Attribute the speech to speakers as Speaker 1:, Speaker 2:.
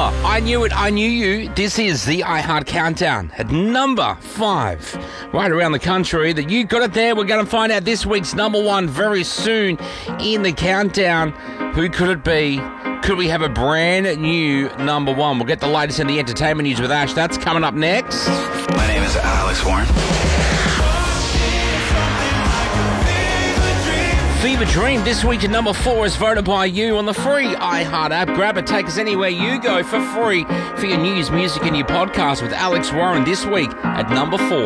Speaker 1: I Knew It, I Knew You. This is the iHeart Countdown at number 5. Right around the country that you got it there. We're going to find out this week's number 1 very soon in the countdown. Who could it be? Could we have a brand new number 1? We'll get the latest in the entertainment news with Ash. That's coming up next.
Speaker 2: My name is Alex Warren.
Speaker 1: Fever Dream this week at number 4 is voted by you on the free iHeart app. Grab it, take us anywhere you go for free for your news, music and your podcast with Alex Warren this week at number 4.